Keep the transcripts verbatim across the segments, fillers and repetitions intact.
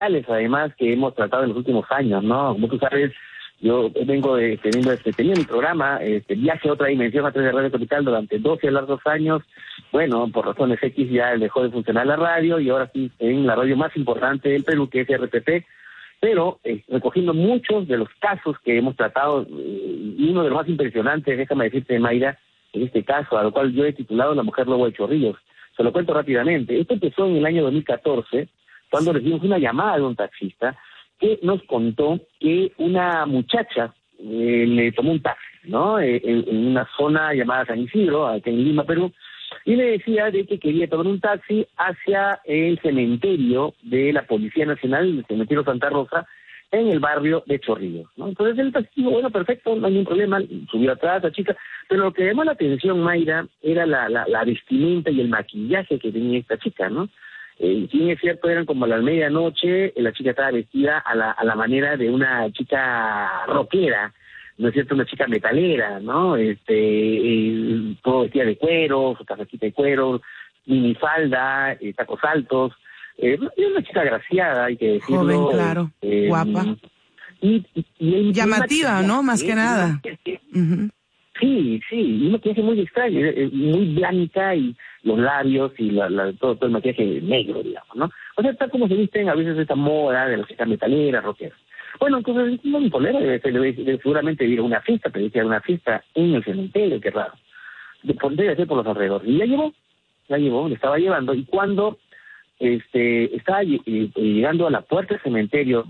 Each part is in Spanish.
además, que hemos tratado en los últimos años, ¿no? Como tú sabes, yo vengo de, teniendo este, tenía mi programa, este, Viaje a otra dimensión a través de Radio Capital durante doce largos años. Bueno, por razones X ya dejó de funcionar la radio y ahora sí en la radio más importante del Perú, que es R T P, pero eh, recogiendo muchos de los casos que hemos tratado, eh, y uno de los más impresionantes, déjame decirte, Mayra, en este caso, a lo cual yo he titulado La mujer lobo de Chorrillos. Se lo cuento rápidamente. Esto empezó en el año dos mil catorce, cuando recibimos una llamada de un taxista que nos contó que una muchacha eh, le tomó un taxi, ¿no? Eh, en, en una zona llamada San Isidro, aquí en Lima, Perú, y le decía de que quería tomar un taxi hacia el cementerio de la Policía Nacional, el cementerio Santa Rosa, en el barrio de Chorrillos, ¿no? Entonces el taxi dijo, bueno, perfecto, no hay ningún problema, subió atrás la chica, pero lo que llamó la atención, Mayra, era la, la, la vestimenta y el maquillaje que tenía esta chica, ¿no? Eh, si bien es cierto, eran como a la medianoche, la chica estaba vestida a la, a la manera de una chica rockera, ¿no es cierto? Una chica metalera, ¿no? Este, eh, todo vestida de cuero, su casacita de cuero, minifalda, eh, tacos altos, eh, era una chica agraciada, hay que decirlo. Joven, claro, eh, guapa. Y, y, y llamativa, ¿no? Más que nada. Uh-huh. Sí, sí, y un maquillaje muy extraño, muy blanca y los labios y la, la, todo, todo el maquillaje negro, digamos, ¿no? O sea, está como se visten a veces esta moda de las chicas metaleras, rockeras. Bueno, entonces no me problema, debe, debe, debe seguramente ir a una fiesta, pero dice una fiesta en el cementerio, qué raro. Debe ser por los alrededores. Y la llevó, la llevó, le estaba llevando, y cuando este estaba llegando a la puerta del cementerio,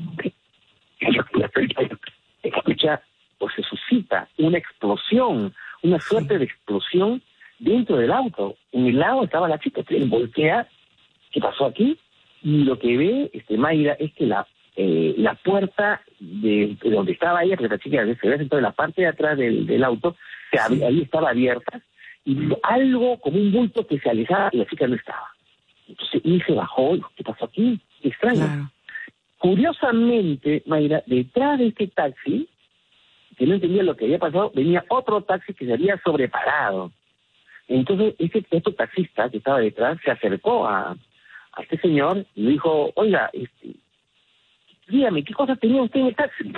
escucha, o se suscita una explosión, una suerte de explosión dentro del auto. En el lado estaba la chica, se voltea, ¿qué pasó aquí? Y lo que ve, este Mayra, es que la eh, la puerta de, de donde estaba ella, porque la chica se ve sentado en la parte de atrás del, del auto, que sí. Ahí estaba abierta, y algo como un bulto que se alejaba y la chica no estaba. Entonces, y se bajó, y dijo, ¿qué pasó aquí? Qué extraño. Claro. Curiosamente, Mayra, detrás de este taxi, que no entendía lo que había pasado, venía otro taxi que se había sobreparado. Entonces, este, este taxista que estaba detrás se acercó a, a este señor y le dijo, oiga, este, dígame, ¿qué cosa tenía usted en el taxi?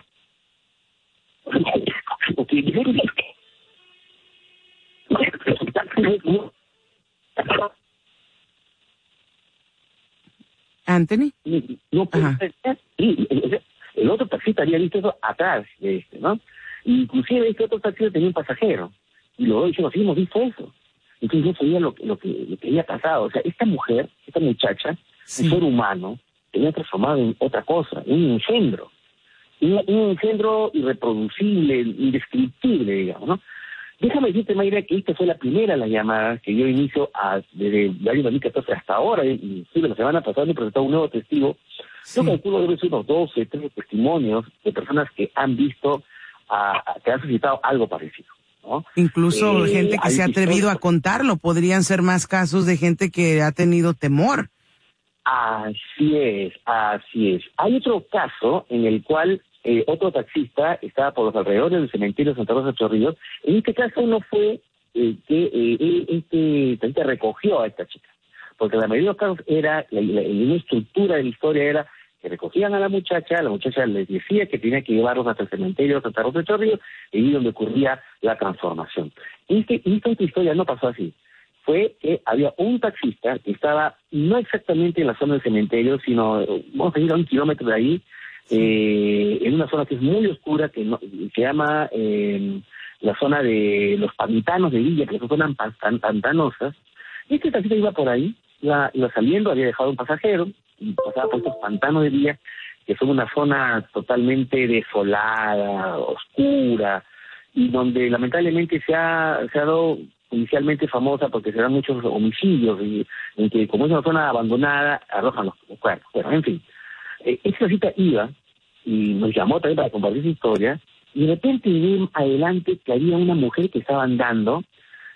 Anthony. No, sí, el otro taxista había visto eso atrás de este, ¿no? Inclusive este otro taxista tenía un pasajero. Y luego dijeron, sí, hemos visto eso. Entonces yo sabía lo, lo, que, lo que había pasado. O sea, esta mujer, esta muchacha, sí. Un ser humano, tenía transformado en otra cosa, en un engendro. Un, un engendro irreproducible, indescriptible, digamos, ¿no? Déjame decirte, Mayra, que esta fue la primera de las llamadas que yo inicio a, desde el año dos mil catorce hasta ahora, y sí, la semana pasada me presentó un nuevo testigo. Sí. Yo calculo debe ser unos doce, trece testimonios de personas que han visto, a, a, que han suscitado algo parecido, ¿no? Incluso eh, gente que se ha atrevido a contarlo, podrían ser más casos de gente que ha tenido temor. Así es, así es. Hay otro caso en el cual eh, otro taxista estaba por los alrededores del cementerio de Santa Rosa de Chorrillos. En este caso no fue eh, que eh, este taxista recogió a esta chica, porque la mayoría de los casos era, la, la, la estructura de la historia era que recogían a la muchacha, la muchacha les decía que tenía que llevarlos hasta el cementerio de Santa Rosa de Chorrillos, y ahí donde ocurría la transformación. Este, esta, esta historia no pasó así. Fue que había un taxista que estaba no exactamente en la zona del cementerio, sino, vamos a ir a un kilómetro de ahí, eh, en una zona que es muy oscura, que no, se llama eh, la zona de los pantanos de Villa, que son zonas pantanosas. Y este taxista iba por ahí, iba, iba saliendo, había dejado un pasajero, y pasaba por estos pantanos de Villa, que son una zona totalmente desolada, oscura, y donde lamentablemente se ha, se ha dado inicialmente famosa porque se dan muchos homicidios y en que como es una zona abandonada arrojan los cuerpos. Bueno, en fin, eh, esta cita iba y nos llamó también para compartir su historia, y de repente vi adelante que había una mujer que estaba andando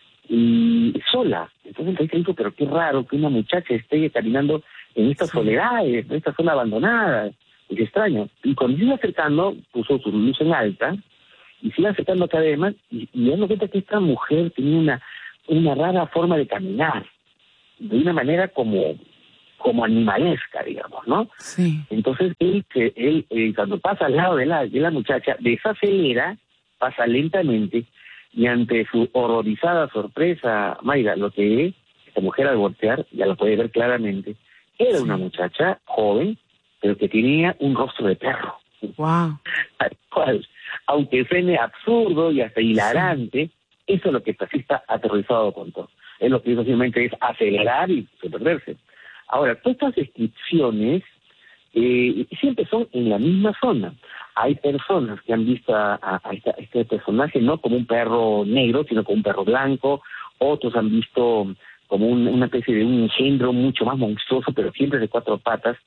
y sola. Entonces el taxista dijo, pero qué raro que una muchacha esté caminando en esta soledad, en esta zona abandonada, es extraño. Y cuando se iba acercando, puso su luz en alta, y se iba acercando cada vez más, y, y dando cuenta que esta mujer tenía una, una rara forma de caminar, de una manera como, como animalesca, digamos, ¿no? Sí. Entonces él, él, él eh, cuando pasa al lado de la, de la muchacha, desacelera, pasa lentamente, y ante su horrorizada sorpresa, Mayra, lo que es, esta mujer al voltear, ya lo puede ver claramente, era Sí. una muchacha joven, pero que tenía un rostro de perro. Wow. Tal cual. Aunque suene absurdo y hasta hilarante, sí. Eso es lo que el taxista aterrorizado contó. Es lo que hizo simplemente es acelerar y perderse. Ahora, todas estas descripciones eh, siempre son en la misma zona. Hay personas que han visto a, a, a, esta, a este personaje no como un perro negro, sino como un perro blanco. Otros han visto como un, una especie de un engendro mucho más monstruoso, pero siempre de cuatro patas.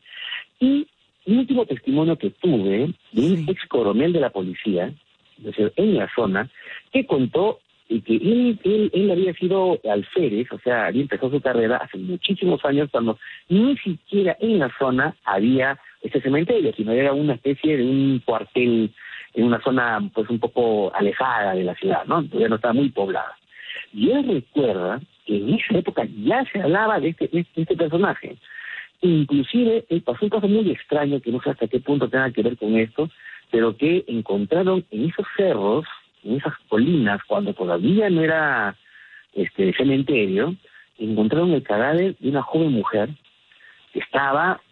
Y el último testimonio que tuve de un Sí. ex coronel de la policía, es decir, en la zona, que contó y que él, él, él había sido alférez, o sea, había empezado su carrera hace muchísimos años cuando ni siquiera en la zona había este cementerio, sino era una especie de un cuartel en una zona pues un poco alejada de la ciudad, ¿no? Todavía no estaba muy poblada. Y él recuerda que en esa época ya se hablaba de este, de este personaje. Inclusive eh, pasó un caso muy extraño que no sé hasta qué punto tenga que ver con esto, pero que encontraron en esos cerros, en esas colinas, cuando todavía no era este cementerio, encontraron el cadáver de una joven mujer que estaba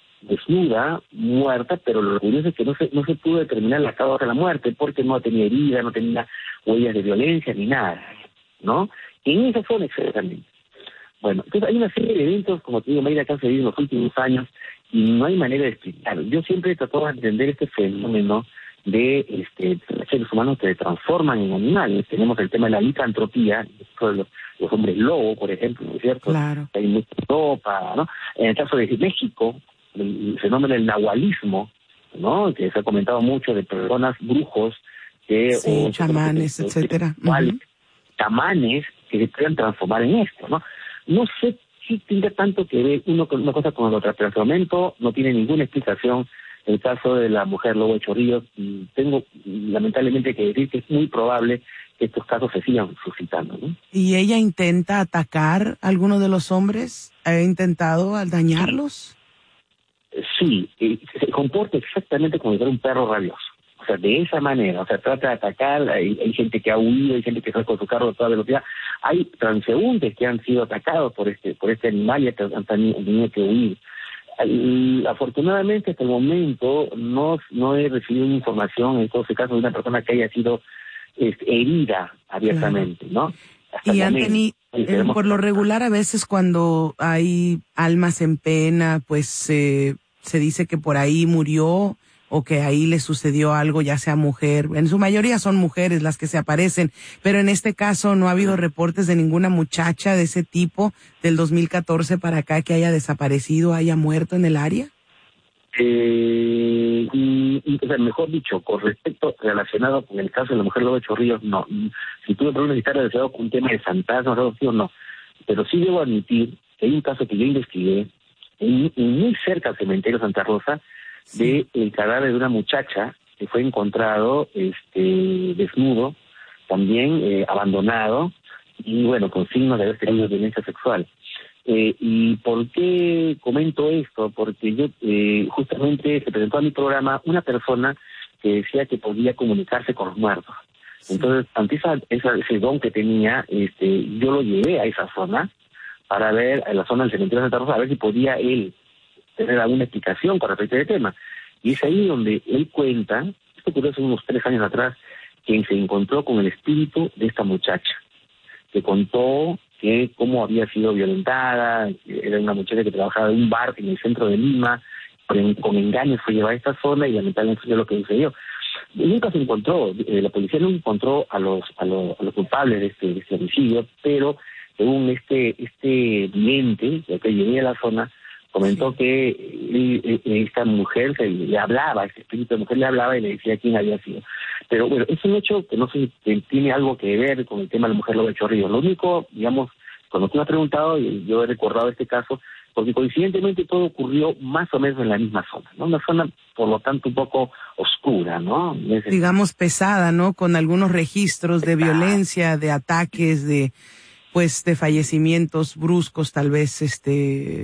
desnuda, muerta, pero lo curioso es que no se, no se pudo determinar la causa de la muerte, porque no tenía herida, no tenía huellas de violencia ni nada, ¿no? En esa zona exactamente. Bueno, entonces hay una serie de eventos, como te digo, Mayra, que han sucedido en los últimos años y no hay manera de explicarlo. Yo siempre he tratado de entender este fenómeno de este, seres humanos que se transforman en animales. Tenemos el tema de la licantropía, los, los hombres lobo, por ejemplo, ¿no es cierto? Claro. Hay mucha ropa, ¿no? En el caso de México, el, el fenómeno del nahualismo, ¿no? Que se ha comentado mucho de personas brujos que Sí, o chamanes, que, etcétera. Uh-huh. Chamanes que se puedan transformar en esto, ¿no? No sé si tiene tanto que ver uno con una cosa con la otra, pero hasta el momento no tiene ninguna explicación el caso de la mujer lobo de Chorrillos. Y tengo lamentablemente que decir que es muy probable que estos casos se sigan suscitando, ¿no? ¿Y ella intenta atacar a alguno de los hombres? ¿Ha intentado dañarlos? Sí, eh, se comporta exactamente como si fuera un perro rabioso. O sea, de esa manera, o sea, trata de atacar, hay, hay gente que ha huido, hay gente que sale con su carro a toda velocidad, hay transeúntes que han sido atacados por este por este animal y han tenido que huir. Y, afortunadamente, hasta el momento, no, no he recibido información, en todo ese caso, de una persona que haya sido este, herida abiertamente, claro. ¿No? Hasta y han tenido, eh, por lo regular, a veces cuando hay almas en pena, pues eh, se dice que por ahí murió o que ahí le sucedió algo, ya sea mujer. En su mayoría son mujeres las que se aparecen, pero en este caso no ha habido reportes de ninguna muchacha de ese tipo del dos mil catorce para acá que haya desaparecido, haya muerto en el área. Eh, y, y, o sea, mejor dicho, con respecto relacionado con el caso de la mujer lobo de Chorrillos, no. Si tú me preguntas si está relacionado con un tema de fantasmas o algo, no. Pero sí debo admitir que hay un caso que yo investigué en, en muy cerca al cementerio Santa Rosa, de el cadáver de una muchacha que fue encontrado este desnudo, también eh, abandonado, y bueno, con signos de haber tenido violencia sexual. Eh, ¿Y por qué comento esto? Porque yo eh, justamente se presentó a mi programa una persona que decía que podía comunicarse con los muertos. Sí. Entonces, ante esa, esa, ese don que tenía, este, yo lo llevé a esa zona para ver, a la zona del cementerio de Santa Rosa, a ver si podía él tener alguna explicación con respecto a este tema. Y es ahí donde él cuenta, esto ocurrió hace unos tres años atrás, que se encontró con el espíritu de esta muchacha, que contó que cómo había sido violentada, era una muchacha que trabajaba en un bar en el centro de Lima, con, con engaños fue llevada a esta zona y lamentablemente fue lo que sucedió. Nunca se encontró, eh, la policía no encontró a los a los, a los culpables de este, de este homicidio, pero según este este vidente que llegué a la zona, comentó sí. que eh, esta mujer que le hablaba, este espíritu de mujer le hablaba y le decía quién había sido. Pero bueno, es un hecho que no sé si tiene algo que ver con el tema de la mujer lobo de Chorrillos. Lo único, digamos, cuando tú me has preguntado, y yo he recordado este caso, porque coincidentemente todo ocurrió más o menos en la misma zona, ¿no? Una zona, por lo tanto, un poco oscura, ¿no? Digamos pesada, ¿no? Con algunos registros de violencia, de ataques, de, pues, de fallecimientos bruscos, tal vez, este...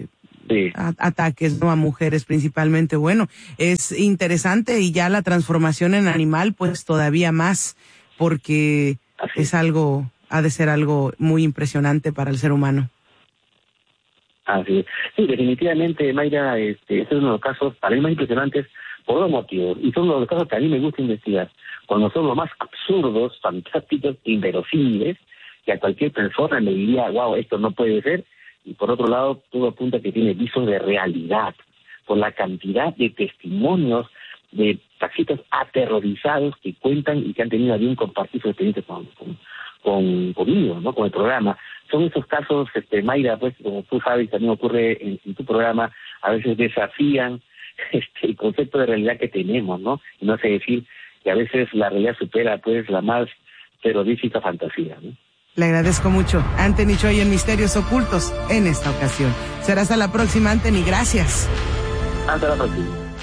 sí. a, ataques, ¿no? A mujeres principalmente. Bueno, es interesante, y ya la transformación en animal, pues todavía más, porque Así es algo, ha de ser algo muy impresionante para el ser humano. Así es. Sí, definitivamente, Mayra, este, este es uno de los casos para mí más impresionantes por dos motivos, y son uno de los casos que a mí me gusta investigar, cuando son los más absurdos, fantásticos, inverosímiles, que a cualquier persona le diría, wow, esto no puede ser, y por otro lado, todo apunta que tiene visos de realidad, por la cantidad de testimonios de taxistas aterrorizados que cuentan y que han tenido a bien compartir su experiencia con, con, con, conmigo, ¿no? Con el programa. Son esos casos, este, Mayra, pues, como tú sabes, también ocurre en, en tu programa, a veces desafían este el concepto de realidad que tenemos, ¿no? Y no sé decir que a veces la realidad supera, pues, la más terrorífica fantasía, ¿no? Le agradezco mucho, Anthony Choi, en Misterios Ocultos, en esta ocasión. Será hasta la próxima, Anthony. Gracias. Hasta la próxima.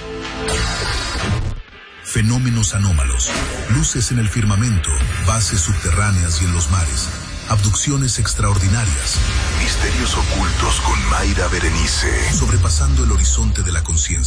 Fenómenos anómalos, luces en el firmamento, bases subterráneas y en los mares, abducciones extraordinarias, misterios ocultos con Mayra Berenice, sobrepasando el horizonte de la conciencia.